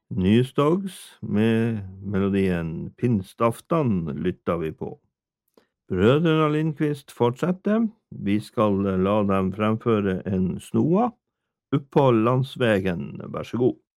Nysdogs med melodien Pinstaftan lytter vi på. Brødrene Lindqvist fortsetter. Vi skal la dem fremføre en snoa. Opphold landsvegen, vær så god.